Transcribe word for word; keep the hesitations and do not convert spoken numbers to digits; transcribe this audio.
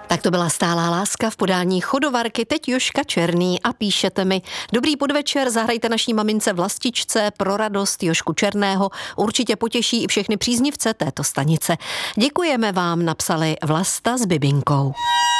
Tak to byla Stálá láska v podání chodovarky, teď Jožka Černý a píšete mi: dobrý podvečer, zahrajte naší mamince Vlastičce pro radost Jožku Černého, určitě potěší i všechny příznivce této stanice. Děkujeme vám, napsali Vlasta s Bibinkou.